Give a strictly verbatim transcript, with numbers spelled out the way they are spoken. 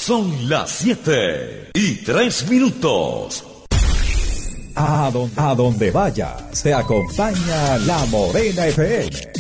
Son las siete y tres minutos. A donde, a donde vayas, te acompaña La Morena F M.